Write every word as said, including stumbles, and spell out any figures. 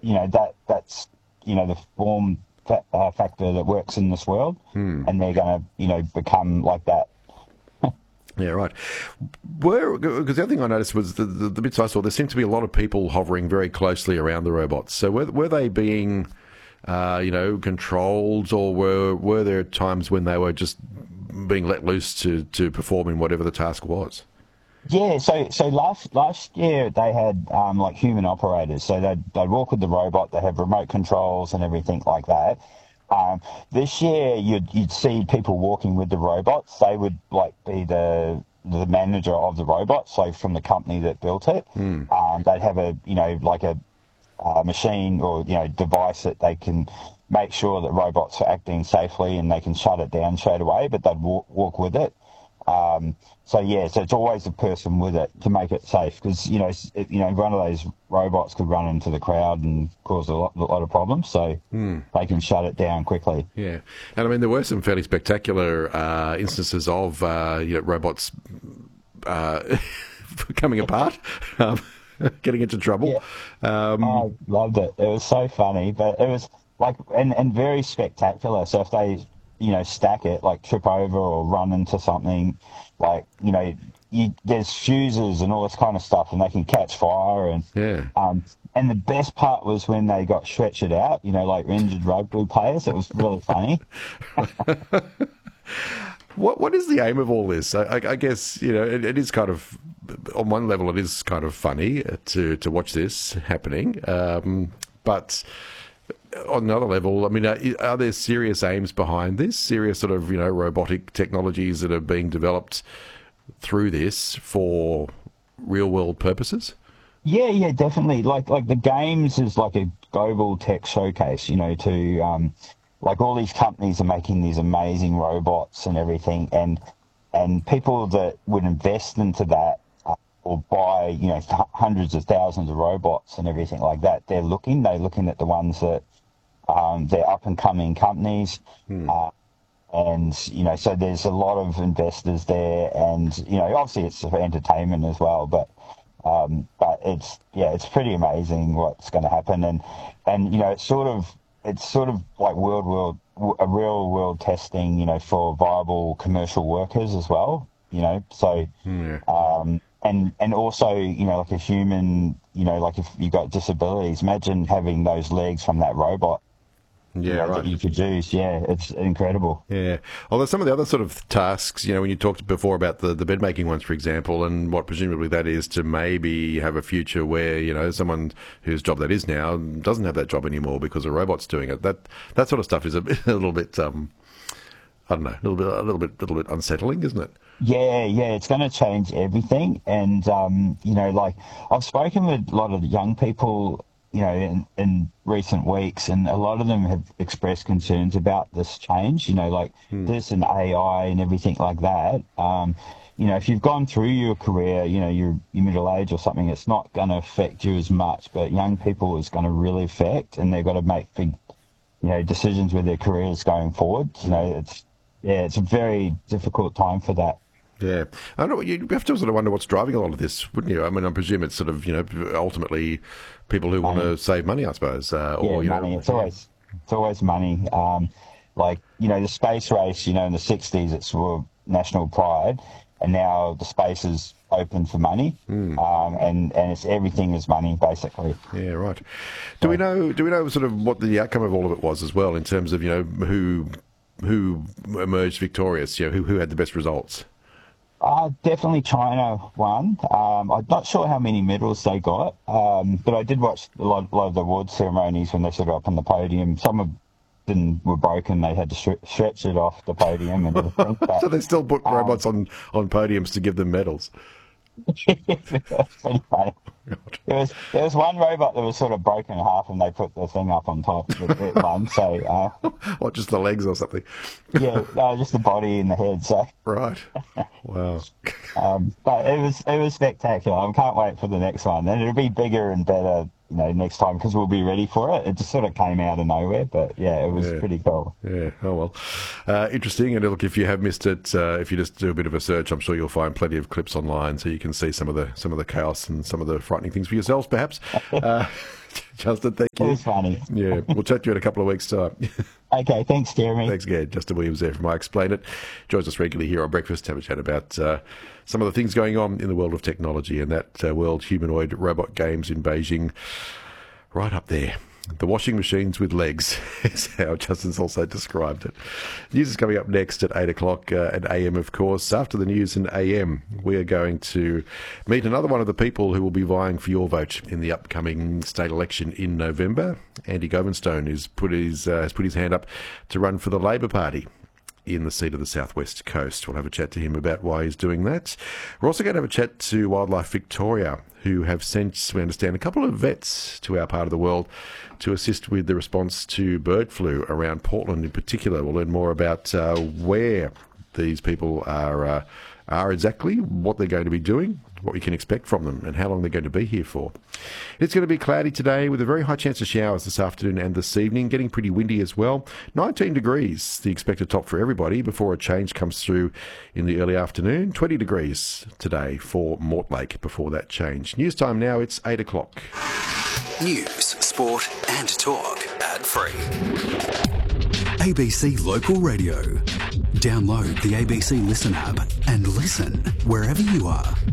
you know, that that's, you know, the form fa- uh, factor that works in this world, Hmm. and they're going to, you know, become like that. Yeah, right. Where, because the other thing I noticed was the, the, the bits I saw, there seemed to be a lot of people hovering very closely around the robots. So were, were they being, uh, you know, controlled, or were were there times when they were just being let loose to, to perform in whatever the task was? Yeah, so so last last year they had um, like human operators, so they'd they'd walk with the robot, they have remote controls and everything like that. Um, this year you'd you'd see people walking with the robots. They would like be the the manager of the robot, so from the company that built it. Um, they'd have a you know like a, a machine or you know device that they can make sure that robots are acting safely and they can shut it down straight away, but they'd walk, walk with it. Um, so yeah, so it's always a person with it to make it safe, because you know, s- it, you know, one of those robots could run into the crowd and cause a lot, a lot of problems. So they can shut it down quickly. Yeah, and I mean there were some fairly spectacular uh, instances of uh, you know, robots uh, coming apart, um, getting into trouble. Yeah, I Um, loved it. It was so funny, but it was like and and very spectacular. So if they, you know, stack it, like trip over or run into something, like you know, you, there's fuses and all this kind of stuff, and they can catch fire. And yeah. um, and the best part was when they got stretchered out, you know, like injured rugby players. It was really funny. What what is the aim of all this? I, I, I guess you know it, it is kind of on one level it is kind of funny to to watch this happening, um, but on another level, I mean, are, are there serious aims behind this? Serious sort of you know robotic technologies that are being developed through this for real world purposes? Yeah, yeah, definitely. Like like the games is like a global tech showcase, you know, to um like all these companies are making these amazing robots and everything, and and people that would invest into that uh, or buy, you know, th- hundreds of thousands of robots and everything like that, they're looking, they're looking at the ones that um they're up and coming companies. Uh, and you know, so there's a lot of investors there, and you know, obviously it's for entertainment as well, but um, but it's yeah, it's pretty amazing what's going to happen, and and you know, it's sort of it's sort of like world world a real world testing, you know, for viable commercial workers as well, you know, so Yeah. um, and and also you know, like a human, you know, like if you got disabilities, imagine having those legs from that robot, you Yeah, know, that right. you produce. Yeah, it's incredible. Yeah. Although some of the other sort of tasks, you know, when you talked before about the, the bed making ones, for example, and what presumably that is to maybe have a future where, you know, someone whose job that is now doesn't have that job anymore because a robot's doing it. That that sort of stuff is a, a little bit, um, I don't know, a little bit, a little bit, little bit unsettling, isn't it? Yeah, yeah, it's going to change everything. And, um, you know, like I've spoken with a lot of the young people, you know, in, in recent weeks, and a lot of them have expressed concerns about this change, you know, like this and A I and everything like that. Um, you know, if you've gone through your career, you know, you're, you're middle age or something, it's not going to affect you as much, but young people is going to really affect, and they've got to make big, you know, decisions with their careers going forward. You know, it's, yeah, it's a very difficult time for that. Yeah, I know you have to sort of wonder what's driving a lot of this, wouldn't you? I mean, I presume it's sort of you know ultimately people who want to Money. save money, I suppose, uh, Yeah, or you money. know, It's yeah, always it's always money. Um, like you know, the space race. You know, in the sixties, it's for national pride, and now the space is open for money, um, and and it's everything is money basically. yeah, right. Do we So, know? Do we know sort of what the outcome of all of it was as well in terms of you know who who emerged victorious? You know, who who had the best results? uh, definitely China won. Um, I'm not sure how many medals they got, um, but I did watch a lot, a lot of the award ceremonies when they stood up on the podium. Some of them were broken; they had to stre- stretch it off the podium and everything. But So they still put um, robots on on podiums to give them medals. That's pretty funny. There was there was one robot that was sort of broken in half, and they put the thing up on top with it one. So uh, Or just the legs or something. yeah, no, just the body and the head. So, Right. Wow. um, but it was it was spectacular. I can't wait for the next one, and it'll be bigger and better, you know, next time because we'll be ready for it. It just sort of came out of nowhere, but yeah, it was Yeah. pretty cool. Yeah. Oh well. Uh, interesting. And look, if you have missed it, uh, if you just do a bit of a search, I'm sure you'll find plenty of clips online, so you can see some of the some of the chaos and some of the frightening things for yourselves, perhaps. Uh, Justin, thank you. It was funny. Yeah, we'll chat to you in a couple of weeks' time. Okay, thanks, Jeremy. Thanks again. Justin Williams there from I Explain It. Joins us regularly here on Breakfast. Have a chat about uh, some of the things going on in the world of technology and that uh, World Humanoid Robot Games in Beijing. Right up there. The washing machines with legs is how Justin's also described it. News is coming up next at eight o'clock uh, at A M, of course. After the news in A M, we are going to meet another one of the people who will be vying for your vote in the upcoming state election in November. Andy Govinstone has put his, uh, has put his hand up to run for the Labor Party in the seat of the South West Coast. We'll have a chat to him about why he's doing that. We're also going to have a chat to Wildlife Victoria, who have sent, we understand, a couple of vets to our part of the world to assist with the response to bird flu around Portland in particular. We'll learn more about uh, where these people are uh, are exactly, what they're going to be doing, what we can expect from them, and how long they're going to be here for. It's going to be cloudy today with a very high chance of showers this afternoon and this evening, getting pretty windy as well. nineteen degrees, the expected top for everybody before a change comes through in the early afternoon. twenty degrees today for Mortlake before that change. News time now, it's eight o'clock. News, sport and talk. Ad-free. A B C Local Radio. Download the A B C Listen app and listen wherever you are.